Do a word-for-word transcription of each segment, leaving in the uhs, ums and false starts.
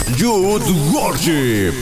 Youth Worship.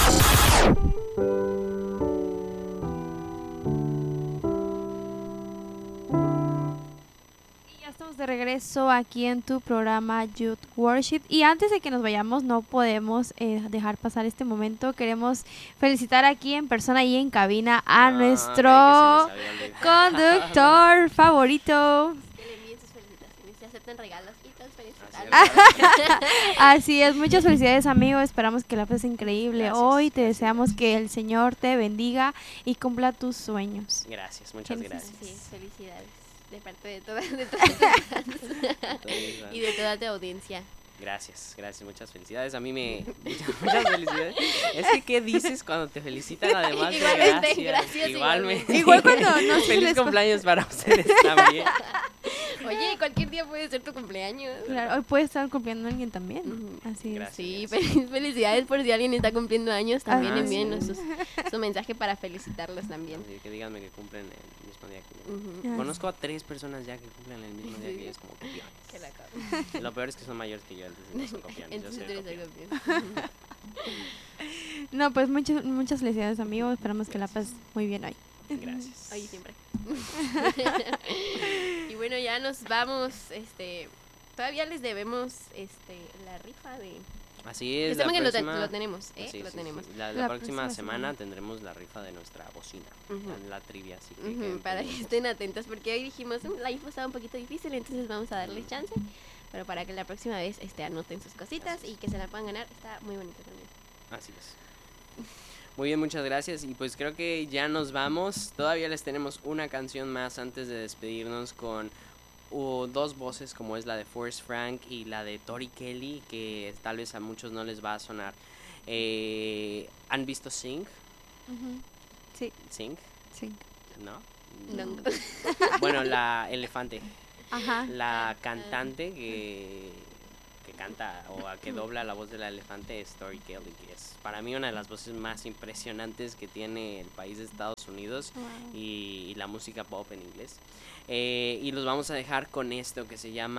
De regreso aquí en tu programa Youth Worship, y antes de que nos vayamos no podemos eh, dejar pasar este momento. Queremos felicitar aquí en persona y en cabina a Ah, nuestro creí que se les había conductor favorito. Que le envíen sus felicitaciones, se aceptan regalos y transferencias. Así Así es, muchas felicidades, amigo. Esperamos que la pases increíble Gracias, hoy. Te gracias, deseamos gracias. que el Señor te bendiga y cumpla tus sueños. Gracias, muchas ¿Qué gracias. Sí, felicidades de parte de toda, de toda tu fans Entonces, y de toda tu audiencia. Gracias, gracias, muchas felicidades. A mí me. Muchas, muchas felicidades. Es que, ¿qué dices cuando te felicitan además de Igualmente, gracias? gracias, Igualmente. Igual cuando no se Feliz les- cumpleaños para ustedes también. Oye, cualquier día puede ser tu cumpleaños. Claro, hoy puede estar cumpliendo alguien también. Ujú. Así es. Gracias. Sí, fel- felicidades por si alguien está cumpliendo años. También Ah, envíenos sí. sus- su mensaje para felicitarlos también. Así que díganme que cumplen el mismo día que yo. Ujú. Ah, Conozco a tres personas ya que cumplen el mismo día Sí. que yo, es como Qué copiones. loco. Lo peor es que son mayores que yo, entonces no son copiones. Yo Entonces soy tú el eres copión. algo bien. No, pues muchas muchas felicidades, amigo. Esperamos que la pases muy bien hoy. Gracias. Hoy y siempre. Y bueno, ya nos vamos. Este, todavía les debemos este la rifa de. Así es. Que La sepan que lo, te- próxima... lo tenemos, ¿eh? Sí, lo sí, tenemos. sí. La, la La próxima, próxima semana, semana. tendremos la rifa de nuestra bocina, Ujú. la, la trivia, así que Ujú, queden para que pendientes. estén atentos, porque hoy dijimos "Mm, la info estaba un poquito difícil, entonces vamos a darles chance, pero para que la próxima vez este, anoten sus cositas Así y es. que se la puedan ganar, está muy bonito también. Así es. Muy bien, muchas gracias. Y pues creo que ya nos vamos. Todavía les tenemos una canción más antes de despedirnos con uh, dos voces como es la de Forrest Frank y la de Tori Kelly, que tal vez a muchos no les va a sonar. Eh, ¿Han visto Sing? Ujú. Sí, Sing, sí. ¿no? No. Bueno, la elefante. Ajá. La cantante que, que canta o a que dobla la voz de la elefante es Tori Kelly, que es para mí una de las voces más impresionantes que tiene el país de Estados Unidos Wow. y, y la música pop en inglés. Eh, y los vamos a dejar con esto que se llama